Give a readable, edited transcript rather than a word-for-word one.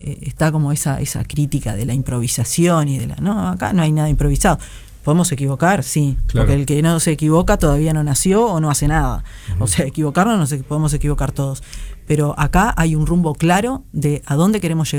está como esa crítica de la improvisación y no, acá no hay nada improvisado. ¿Podemos equivocar? Sí, claro. Porque el que no se equivoca todavía no nació o no hace nada. O sea, equivocarnos podemos equivocar todos. Pero acá hay un rumbo claro de a dónde queremos llegar.